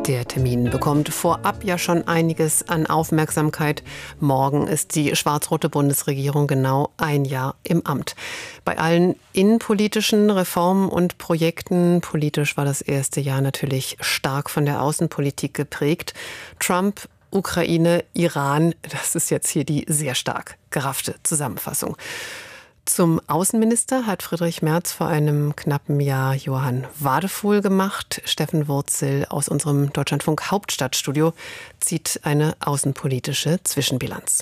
Der Termin bekommt vorab ja schon einiges an Aufmerksamkeit. Morgen ist die schwarz-rote Bundesregierung genau ein Jahr im Amt. Bei allen innenpolitischen Reformen und Projekten, politisch war das erste Jahr natürlich stark von der Außenpolitik geprägt. Trump, Ukraine, Iran, das ist jetzt hier die sehr stark geraffte Zusammenfassung. Zum Außenminister hat Friedrich Merz vor einem knappen Jahr Johann Wadefuhl gemacht. Steffen Wurzel aus unserem Deutschlandfunk Hauptstadtstudio zieht eine außenpolitische Zwischenbilanz.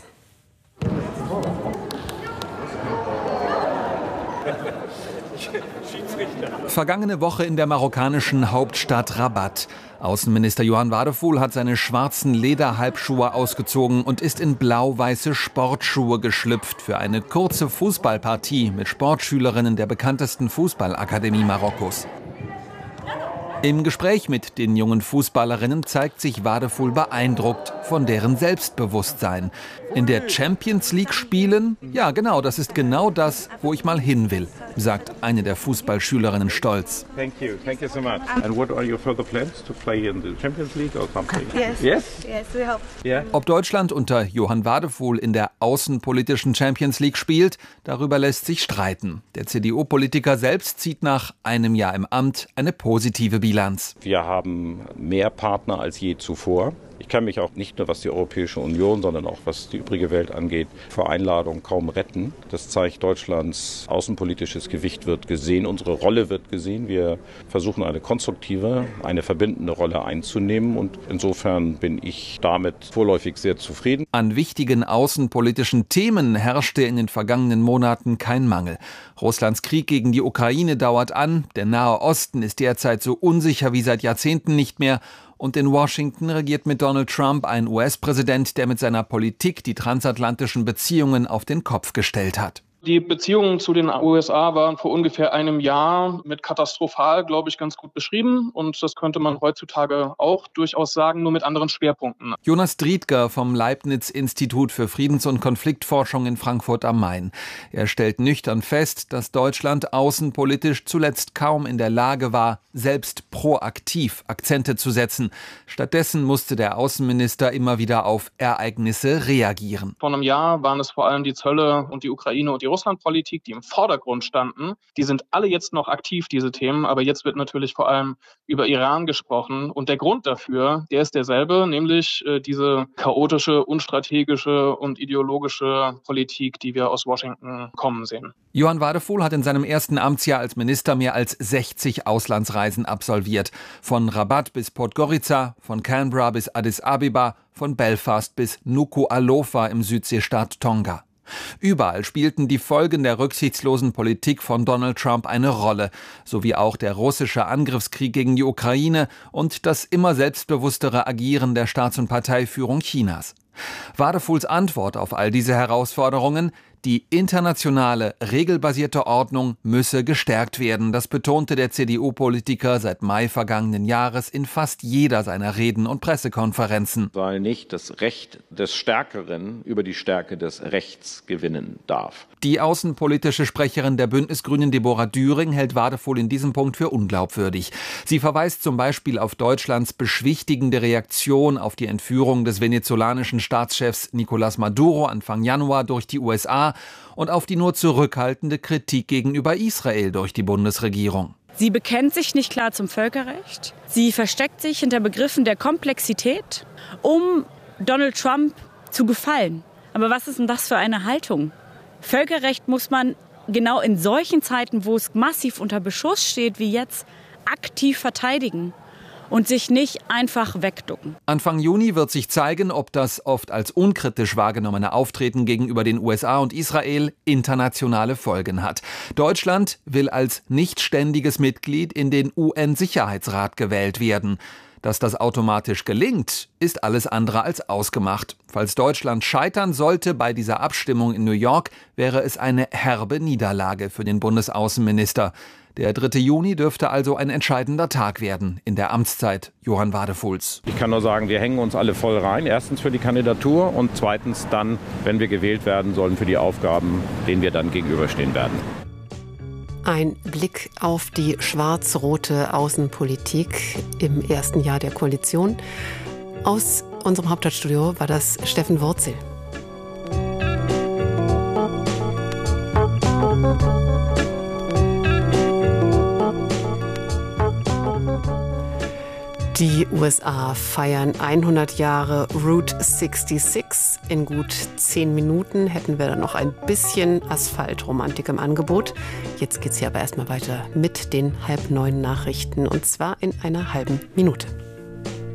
Vergangene Woche in der marokkanischen Hauptstadt Rabat. Außenminister Johann Wadefuhl hat seine schwarzen Lederhalbschuhe ausgezogen und ist in blau-weiße Sportschuhe geschlüpft für eine kurze Fußballpartie mit Sportschülerinnen der bekanntesten Fußballakademie Marokkos. Im Gespräch mit den jungen Fußballerinnen zeigt sich Wadefuhl beeindruckt von deren Selbstbewusstsein. In der Champions League spielen? Ja, genau, das ist genau das, wo ich mal hin will, sagt eine der Fußballschülerinnen stolz. Thank you so much. And what are your further plans to play in the Champions League or something? Yes, we hope. Yeah. Ob Deutschland unter Johann Wadefuhl in der außenpolitischen Champions League spielt, darüber lässt sich streiten. Der CDU-Politiker selbst zieht nach einem Jahr im Amt eine positive Bilanz. Wir haben mehr Partner als je zuvor. Ich kann mich auch nicht nur, was die Europäische Union, sondern auch was die übrige Welt angeht, vor Einladung kaum retten. Das zeigt, Deutschlands außenpolitisches Gewicht wird gesehen, unsere Rolle wird gesehen. Wir versuchen eine konstruktive, eine verbindende Rolle einzunehmen und insofern bin ich damit vorläufig sehr zufrieden. An wichtigen außenpolitischen Themen herrschte in den vergangenen Monaten kein Mangel. Russlands Krieg gegen die Ukraine dauert an, der Nahe Osten ist derzeit so unsicher wie seit Jahrzehnten nicht mehr. Und in Washington regiert mit Donald Trump ein US-Präsident, der mit seiner Politik die transatlantischen Beziehungen auf den Kopf gestellt hat. Die Beziehungen zu den USA waren vor ungefähr einem Jahr mit katastrophal, glaube ich, ganz gut beschrieben. Und das könnte man heutzutage auch durchaus sagen, nur mit anderen Schwerpunkten. Jonas Driedger vom Leibniz-Institut für Friedens- und Konfliktforschung in Frankfurt am Main. Er stellt nüchtern fest, dass Deutschland außenpolitisch zuletzt kaum in der Lage war, selbst proaktiv Akzente zu setzen. Stattdessen musste der Außenminister immer wieder auf Ereignisse reagieren. Vor einem Jahr waren es vor allem die Zölle und die Ukraine und die Russlandpolitik, die im Vordergrund standen. Die sind alle jetzt noch aktiv, diese Themen, aber jetzt wird natürlich vor allem über Iran gesprochen. Und der Grund dafür, der ist derselbe, nämlich diese chaotische, unstrategische und ideologische Politik, die wir aus Washington kommen sehen. Johann Wadefuhl hat in seinem ersten Amtsjahr als Minister mehr als 60 Auslandsreisen absolviert. Von Rabat bis Podgorica, von Canberra bis Addis Abeba, von Belfast bis Nuku'alofa im Südseestaat Tonga. Überall spielten die Folgen der rücksichtslosen Politik von Donald Trump eine Rolle, sowie auch der russische Angriffskrieg gegen die Ukraine und das immer selbstbewusstere Agieren der Staats- und Parteiführung Chinas. Wadefuhls Antwort auf all diese Herausforderungen: Die internationale, regelbasierte Ordnung müsse gestärkt werden. Das betonte der CDU-Politiker seit Mai vergangenen Jahres in fast jeder seiner Reden und Pressekonferenzen. Weil nicht das Recht des Stärkeren über die Stärke des Rechts gewinnen darf. Die außenpolitische Sprecherin der Bündnisgrünen Deborah Düring hält Wadefuhl in diesem Punkt für unglaubwürdig. Sie verweist zum Beispiel auf Deutschlands beschwichtigende Reaktion auf die Entführung des venezolanischen Staatschefs Nicolás Maduro Anfang Januar durch die USA und auf die nur zurückhaltende Kritik gegenüber Israel durch die Bundesregierung. Sie bekennt sich nicht klar zum Völkerrecht. Sie versteckt sich hinter Begriffen der Komplexität, um Donald Trump zu gefallen. Aber was ist denn das für eine Haltung? Völkerrecht muss man genau in solchen Zeiten, wo es massiv unter Beschuss steht, wie jetzt, aktiv verteidigen und sich nicht einfach wegducken. Anfang Juni wird sich zeigen, ob das oft als unkritisch wahrgenommene Auftreten gegenüber den USA und Israel internationale Folgen hat. Deutschland will als nichtständiges Mitglied in den UN-Sicherheitsrat gewählt werden. Dass das automatisch gelingt, ist alles andere als ausgemacht. Falls Deutschland scheitern sollte bei dieser Abstimmung in New York, wäre es eine herbe Niederlage für den Bundesaußenminister. Der 3. Juni dürfte also ein entscheidender Tag werden in der Amtszeit Johann Wadefuhls. Ich kann nur sagen, wir hängen uns alle voll rein. Erstens für die Kandidatur und zweitens dann, wenn wir gewählt werden sollen, für die Aufgaben, denen wir dann gegenüberstehen werden. Ein Blick auf die schwarz-rote Außenpolitik im ersten Jahr der Koalition. Aus unserem Hauptstadtstudio war das Steffen Wurzel. Die USA feiern 100 Jahre Route 66. In gut 10 Minuten hätten wir dann noch ein bisschen Asphaltromantik im Angebot. Jetzt geht's hier aber erstmal weiter mit den 8:30 Nachrichten und zwar in einer halben Minute.